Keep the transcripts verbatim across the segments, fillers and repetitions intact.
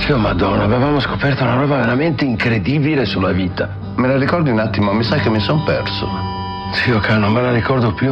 Dio Madonna, avevamo scoperto una roba veramente incredibile sulla vita. Me la ricordi un attimo? Mi sa che mi son perso. Dio caro, non me la ricordo più.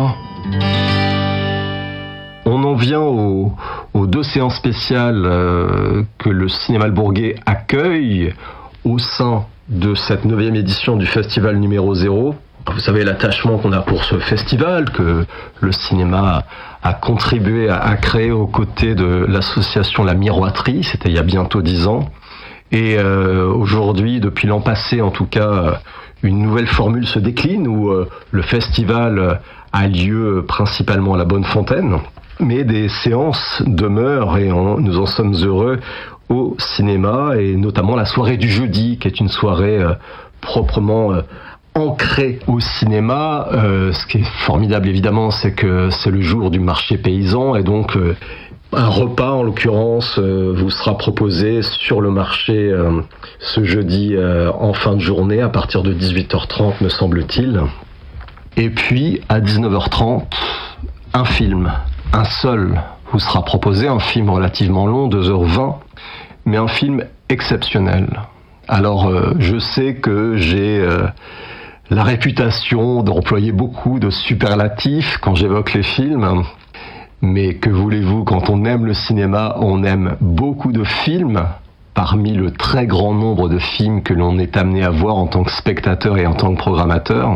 On en vient aux, aux deux séances spéciales euh, que le Cinéma Le Bourget accueille au sein de cette neuvième édition du festival numéro zéro. Vous savez l'attachement qu'on a pour ce festival, que le cinéma a contribué à, à créer aux côtés de l'association La Miroiterie, c'était il y a bientôt dix ans. Et euh, aujourd'hui, depuis l'an passé en tout cas, une nouvelle formule se décline où euh, le festival a lieu principalement à la Bonnefontaine, mais des séances demeurent et on, nous en sommes heureux au cinéma, et notamment la soirée du jeudi, qui est une soirée euh, proprement euh, ancré au cinéma. Euh, ce qui est formidable évidemment, c'est que c'est le jour du marché paysan, et donc euh, un repas en l'occurrence euh, vous sera proposé sur le marché euh, ce jeudi euh, en fin de journée à partir de dix-huit heures trente me semble-t-il. Et puis à dix-neuf heures trente, un film, un seul vous sera proposé, un film relativement long, deux heures vingt, mais un film exceptionnel. Alors euh, je sais que j'ai euh, la réputation d'employer beaucoup de superlatifs quand j'évoque les films, mais que voulez-vous, quand on aime le cinéma, on aime beaucoup de films, parmi le très grand nombre de films que l'on est amené à voir en tant que spectateur et en tant que programmateur.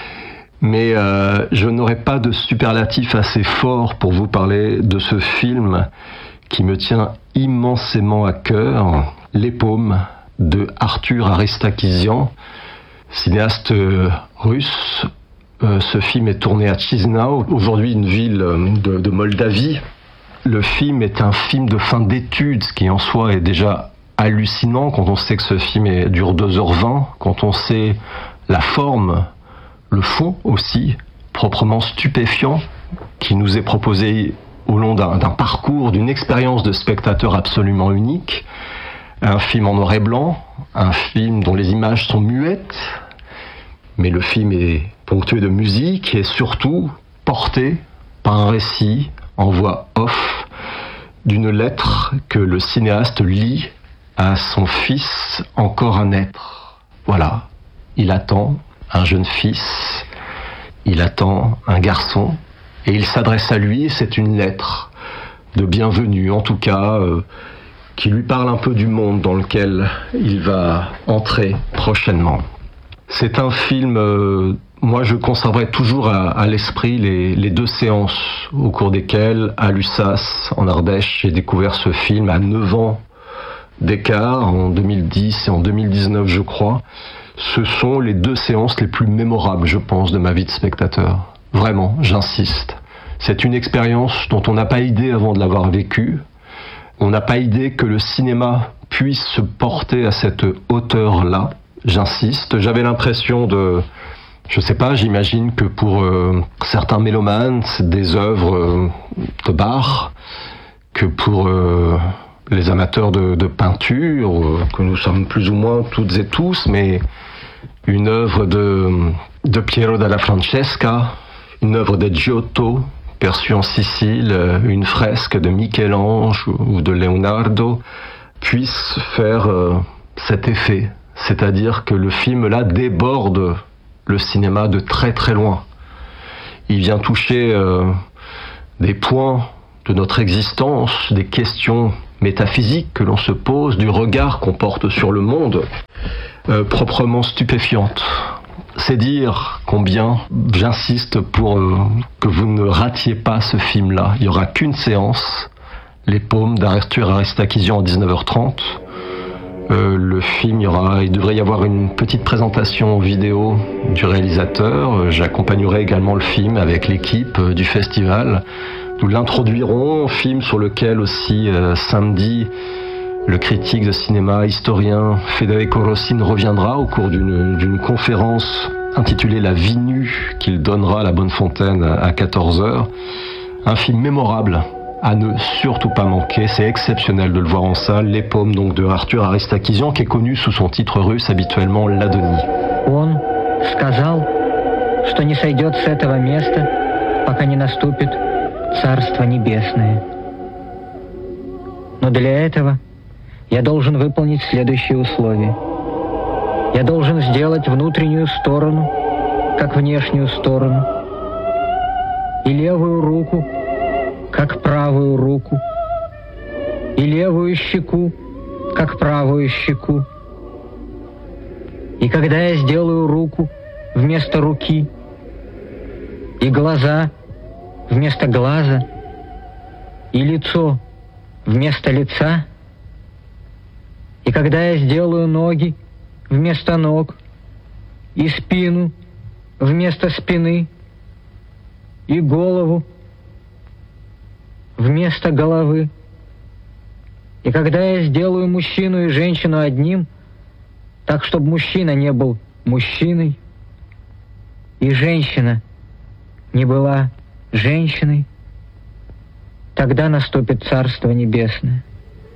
Mais euh, je n'aurai pas de superlatif assez fort pour vous parler de ce film qui me tient immensément à cœur, Les Paumes, de Arthur Aristakisian, cinéaste euh, russe. Euh, ce film est tourné à Chisinau, aujourd'hui une ville euh, de, de Moldavie. Le film est un film de fin d'études, ce qui en soi est déjà hallucinant quand on sait que ce film est, dure deux heures vingt, quand on sait la forme, le fond aussi, proprement stupéfiant, qui nous est proposé au long d'un, d'un parcours, d'une expérience de spectateur absolument unique. Un film en noir et blanc, un film dont les images sont muettes, mais le film est ponctué de musique et surtout porté par un récit en voix off d'une lettre que le cinéaste lit à son fils encore à naître. Voilà, il attend un jeune fils, il attend un garçon, et il s'adresse à lui, c'est une lettre de bienvenue, en tout cas, euh, qui lui parle un peu du monde dans lequel il va entrer prochainement. C'est un film, euh, moi je conserverai toujours à, à l'esprit les, les deux séances au cours desquelles, à Lussas, en Ardèche, j'ai découvert ce film à neuf ans d'écart, en deux mille dix et en deux mille dix-neuf je crois. Ce sont les deux séances les plus mémorables, je pense, de ma vie de spectateur. Vraiment, j'insiste. C'est une expérience dont on n'a pas idée avant de l'avoir vécue. On n'a pas idée que le cinéma puisse se porter à cette hauteur-là. J'insiste. J'avais l'impression de... Je sais pas, j'imagine que pour euh, certains mélomanes, c'est des œuvres euh, de Bach, que pour euh, les amateurs de, de peinture, euh, que nous sommes plus ou moins toutes et tous, mais une œuvre de, de Piero della Francesca, une œuvre de Giotto, perçue en Sicile, une fresque de Michel-Ange ou de Leonardo, puisse faire euh, cet effet. C'est-à-dire que le film là déborde le cinéma de très très loin. Il vient toucher euh, des points de notre existence, des questions métaphysiques que l'on se pose, du regard qu'on porte sur le monde, euh, proprement stupéfiante. C'est dire combien j'insiste pour euh, que vous ne ratiez pas ce film-là. Il n'y aura qu'une séance, Les Paumes d'Arthur Aristakisian à dix-neuf heures trente. Euh, le film, il, y aura, il devrait y avoir une petite présentation vidéo du réalisateur. J'accompagnerai également le film avec l'équipe euh, du festival. Nous l'introduirons, film sur lequel aussi euh, samedi, le critique de cinéma, historien Federico Rossin reviendra au cours d'une, d'une conférence intitulée La vie nue qu'il donnera à la Bonnefontaine à quatorze heures. Un film mémorable à ne surtout pas manquer, c'est exceptionnel de le voir en salle. Les Paumes donc de Arthur Aristakisian, qui est connu sous son titre russe habituellement L'Adonie. Он сказал, что не сойдет с этого места, пока не наступит Царство Небесное. Но для этого я должен выполнить следующие условия. Я должен сделать внутреннюю сторону, как внешнюю сторону, и левую руку, как правую руку, и левую щеку, как правую щеку. И когда я сделаю руку вместо руки, и глаза вместо глаза, и лицо вместо лица, и когда я сделаю ноги вместо ног, и спину вместо спины, и голову вместо головы, и когда я сделаю мужчину и женщину одним, так, чтобы мужчина не был мужчиной, и женщина не была женщиной, тогда наступит Царство Небесное.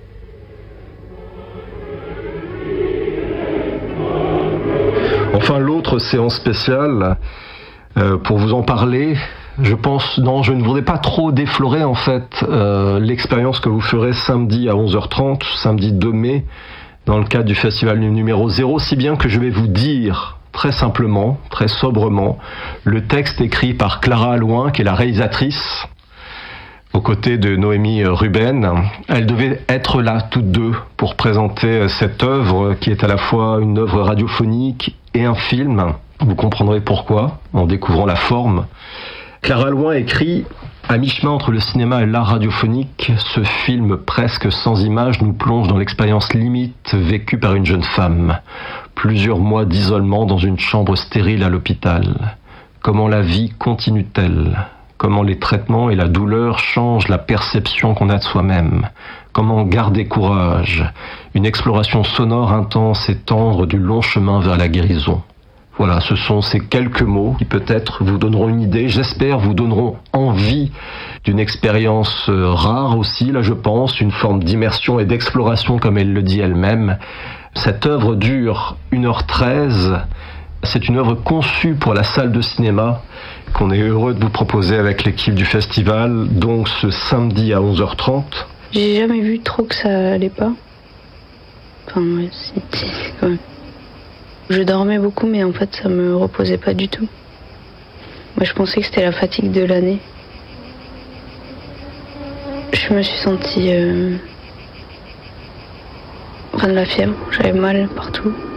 Enfin, l'autre séance spéciale, euh, pour vous en parler, je pense, non, je ne voudrais pas trop déflorer en fait euh, l'expérience que vous ferez samedi à onze heures trente, samedi deux mai, dans le cadre du festival numéro zéro, si bien que je vais vous dire très simplement, très sobrement, le texte écrit par Clara Allouin, qui est la réalisatrice, aux côtés de Noémie Ruben. Elles devaient être là toutes deux pour présenter cette œuvre qui est à la fois une œuvre radiophonique et un film. Vous comprendrez pourquoi en découvrant la forme. Clara Allouin écrit « À mi-chemin entre le cinéma et l'art radiophonique, ce film presque sans images nous plonge dans l'expérience limite vécue par une jeune femme. Plusieurs mois d'isolement dans une chambre stérile à l'hôpital. Comment la vie continue-t-elle ? Comment les traitements et la douleur changent la perception qu'on a de soi-même. Comment garder courage. Une exploration sonore intense et tendre du long chemin vers la guérison. » Voilà, ce sont ces quelques mots qui peut-être vous donneront une idée, j'espère vous donneront envie d'une expérience rare aussi, là je pense, une forme d'immersion et d'exploration comme elle le dit elle-même. Cette œuvre dure une heure treize, c'est une œuvre conçue pour la salle de cinéma qu'on est heureux de vous proposer avec l'équipe du festival, donc ce samedi à onze heures trente. J'ai jamais vu trop que ça allait pas. Enfin, ouais, c'est quand même... Je dormais beaucoup, mais en fait, ça me reposait pas du tout. Moi, je pensais que c'était la fatigue de l'année. Je me suis sentie... Euh... Enfin, de la fièvre. J'avais mal partout.